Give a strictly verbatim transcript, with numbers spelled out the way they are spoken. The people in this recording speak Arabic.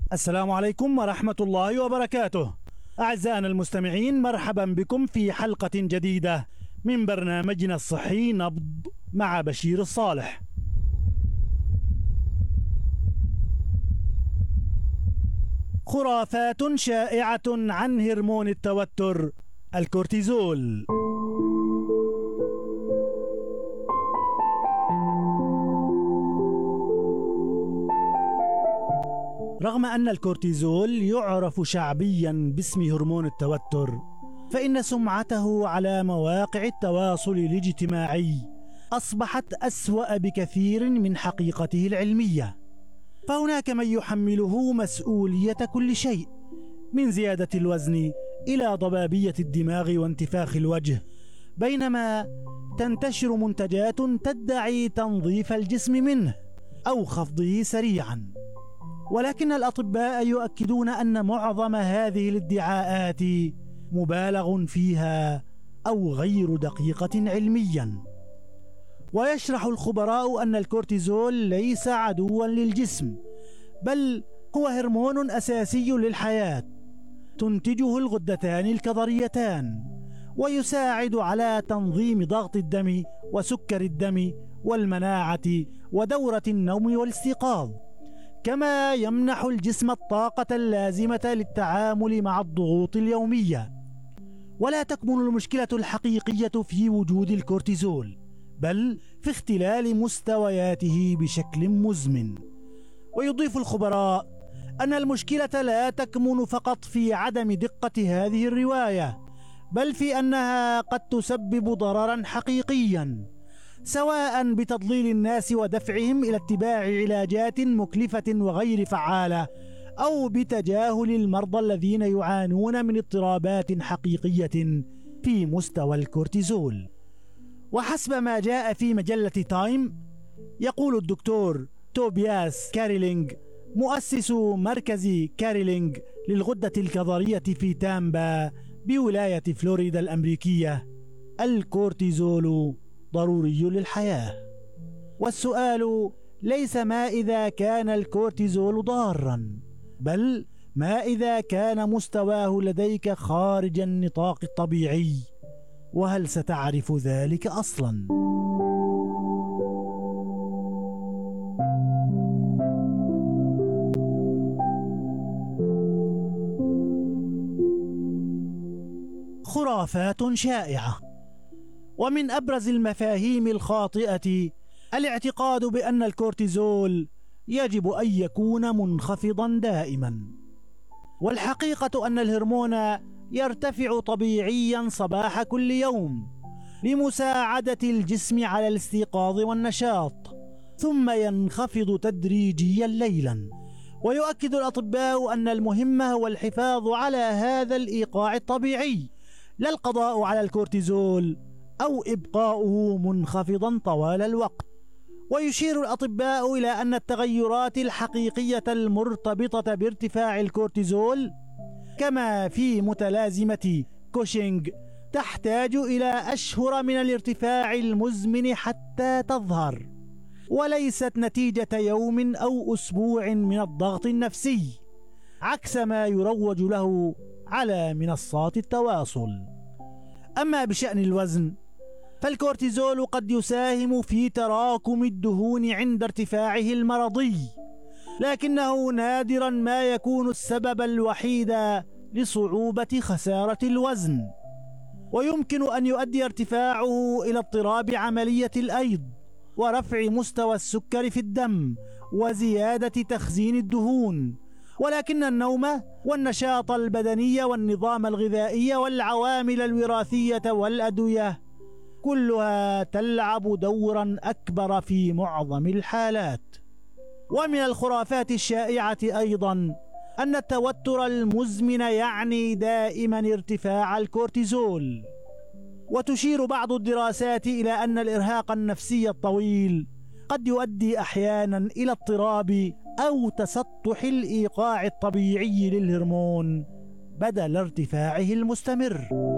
السلام عليكم ورحمة الله وبركاته. أعزائنا المستمعين، مرحبا بكم في حلقة جديدة من برنامجنا الصحي نبض مع بشير الصالح. خرافات شائعة عن هرمون التوتر الكورتيزول. رغم أن الكورتيزول يعرف شعبيا باسم هرمون التوتر، فإن سمعته على مواقع التواصل الاجتماعي أصبحت أسوأ بكثير من حقيقته العلمية. فهناك من يحمله مسؤولية كل شيء، من زيادة الوزن إلى ضبابية الدماغ وانتفاخ الوجه، بينما تنتشر منتجات تدعي تنظيف الجسم منه أو خفضه سريعا. ولكن الأطباء يؤكدون أن معظم هذه الادعاءات مبالغ فيها أو غير دقيقة علميا. ويشرح الخبراء أن الكورتيزول ليس عدوا للجسم، بل هو هرمون أساسي للحياة، تنتجه الغدتان الكظريتان، ويساعد على تنظيم ضغط الدم وسكر الدم والمناعة ودورة النوم والاستيقاظ، كما يمنح الجسم الطاقة اللازمة للتعامل مع الضغوط اليومية. ولا تكمن المشكلة الحقيقية في وجود الكورتيزول، بل في اختلال مستوياته بشكل مزمن. ويضيف الخبراء أن المشكلة لا تكمن فقط في عدم دقة هذه الرواية، بل في أنها قد تسبب ضررا حقيقيا، سواء بتضليل الناس ودفعهم إلى اتباع علاجات مكلفة وغير فعالة، أو بتجاهل المرضى الذين يعانون من اضطرابات حقيقية في مستوى الكورتيزول. وحسب ما جاء في مجلة تايم، يقول الدكتور توبياس كاريلينغ، مؤسس مركز كاريلينغ للغدة الكظرية في تامبا بولاية فلوريدا الأمريكية: الكورتيزول ضروري للحياة. والسؤال ليس ما إذا كان الكورتيزول ضارا، بل ما إذا كان مستواه لديك خارج النطاق الطبيعي، وهل ستعرف ذلك أصلا؟ خرافات شائعة. ومن أبرز المفاهيم الخاطئة الاعتقاد بأن الكورتيزول يجب أن يكون منخفضا دائما. والحقيقة أن الهرمون يرتفع طبيعيا صباح كل يوم لمساعدة الجسم على الاستيقاظ والنشاط، ثم ينخفض تدريجيا ليلا. ويؤكد الأطباء أن المهم هو الحفاظ على هذا الإيقاع الطبيعي، لا القضاء على الكورتيزول أو إبقاؤه منخفضا طوال الوقت. ويشير الأطباء إلى أن التغيرات الحقيقية المرتبطة بارتفاع الكورتيزول، كما في متلازمة كوشينغ، تحتاج إلى أشهر من الارتفاع المزمن حتى تظهر، وليست نتيجة يوم أو أسبوع من الضغط النفسي، عكس ما يروج له على منصات التواصل. أما بشأن الوزن، فالكورتيزول قد يساهم في تراكم الدهون عند ارتفاعه المرضي، لكنه نادرا ما يكون السبب الوحيد لصعوبة خسارة الوزن. ويمكن أن يؤدي ارتفاعه إلى اضطراب عملية الأيض، ورفع مستوى السكر في الدم، وزيادة تخزين الدهون. ولكن النوم والنشاط البدني والنظام الغذائي والعوامل الوراثية والأدوية كلها تلعب دورا أكبر في معظم الحالات. ومن الخرافات الشائعة أيضا أن التوتر المزمن يعني دائما ارتفاع الكورتيزول. وتشير بعض الدراسات إلى أن الإرهاق النفسي الطويل قد يؤدي أحيانا إلى اضطراب أو تسطح الإيقاع الطبيعي للهرمون بدل ارتفاعه المستمر.